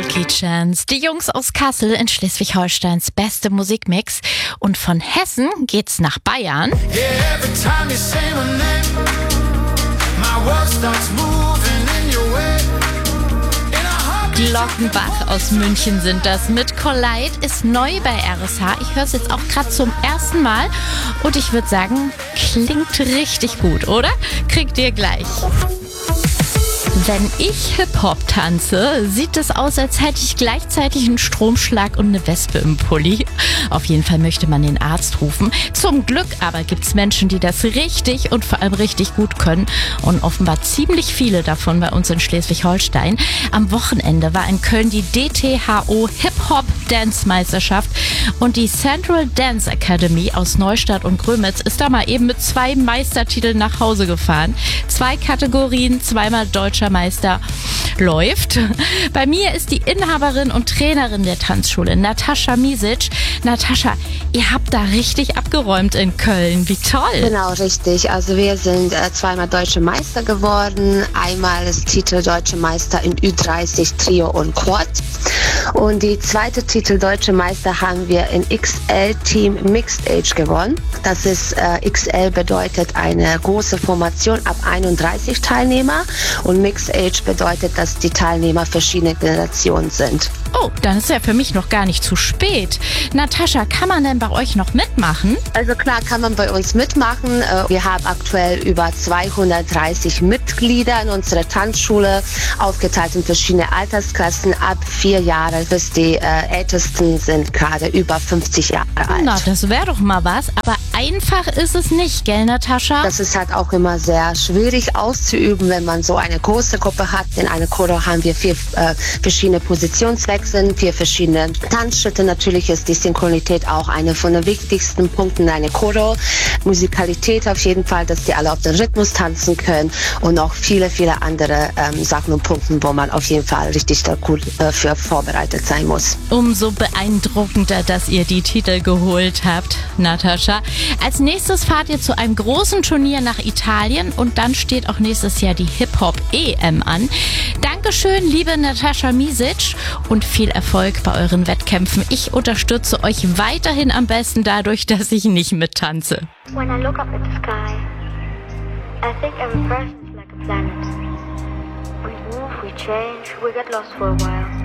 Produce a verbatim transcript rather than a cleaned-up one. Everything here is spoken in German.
Milky Chance. Die Jungs aus Kassel in Schleswig-Holsteins beste Musikmix. Und von Hessen geht's nach Bayern. Glockenbach aus München sind das. Mit Collide ist neu bei R S H. Ich höre es jetzt auch gerade zum ersten Mal. Und ich würde sagen, klingt richtig gut, oder? Kriegt ihr gleich. Wenn ich Hip-Hop tanze, sieht es aus, als hätte ich gleichzeitig einen Stromschlag und eine Wespe im Pulli. Auf jeden Fall möchte man den Arzt rufen. Zum Glück aber gibt es Menschen, die das richtig und vor allem richtig gut können. Und offenbar ziemlich viele davon bei uns in Schleswig-Holstein. Am Wochenende war in Köln die D T H O Hip-Hop-Dance-Meisterschaft. Und die Central Dance Academy aus Neustadt und Grömitz ist da mal eben mit zwei Meistertiteln nach Hause gefahren. Zwei Kategorien, zweimal deutscher Meister. Läuft. Bei mir ist die Inhaberin und Trainerin der Tanzschule, Natascha Misic. Natascha, ihr habt da richtig abgeräumt in Köln. Wie toll. Genau, richtig. Also wir sind äh, zweimal Deutsche Meister geworden. Einmal das Titel Deutsche Meister in Ü dreißig Trio und Quad. Und die zweite Titel Deutsche Meister haben wir in X L Team Mixed Age gewonnen. Das ist, äh, X L bedeutet eine große Formation ab einunddreißig Teilnehmer und Mixed Age bedeutet, dass die Teilnehmer verschiedene Generationen sind. Oh, dann ist ja für mich noch gar nicht zu spät. Natascha, kann man denn bei euch noch mitmachen? Also klar kann man bei uns mitmachen. Wir haben aktuell über zweihundertdreißig Mitglieder in unserer Tanzschule, aufgeteilt in verschiedene Altersklassen, ab vier Jahre bis die äh, Ältesten sind gerade über fünfzig Jahre alt. Na, das wäre doch mal was, aber einfach ist es nicht, gell, Natascha? Das ist halt auch immer sehr schwierig auszuüben, wenn man so eine große Gruppe hat. In einer Choro haben wir vier äh, verschiedene Positionswechsel, vier verschiedene Tanzschritte. Natürlich ist die Synchronität auch eine von den wichtigsten Punkten in einer Choro. Musikalität auf jeden Fall, dass die alle auf den Rhythmus tanzen können und auch viele, viele andere ähm, Sachen und Punkte, wo man auf jeden Fall richtig da gut äh, für vorbereitet sein muss. Umso beeindruckender, dass ihr die Titel geholt habt, Natascha. Als nächstes fahrt ihr zu einem großen Turnier nach Italien und dann steht auch nächstes Jahr die Hip-Hop-E M an. Dankeschön, liebe Natascha Misic, und viel Erfolg bei euren Wettkämpfen. Ich unterstütze euch weiterhin am besten dadurch, dass ich nicht mittanze. When I look up at the sky, I think every person is like a planet. We move, we change, we get lost for a while.